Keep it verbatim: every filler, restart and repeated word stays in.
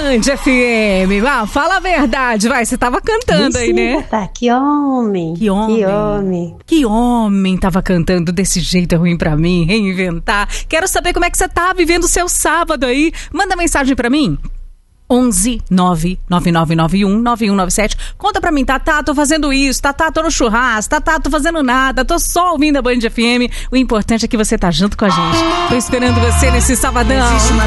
Band F M. Ah, fala a verdade, vai. Você tava cantando aí, né? Tá. Que homem. Que homem. Que homem. Que homem tava cantando desse jeito, é ruim pra mim, reinventar. Quero saber como é que você tá vivendo o seu sábado aí. Manda mensagem pra mim. onze nove nove nove nove um nove um nove sete. Conta pra mim, Tatá, tô fazendo isso, Tatá, tô no churrasco, Tatá, tô fazendo nada, tô só ouvindo a Band F M. O importante é que você tá junto com a gente. Tô esperando você nesse sabadão.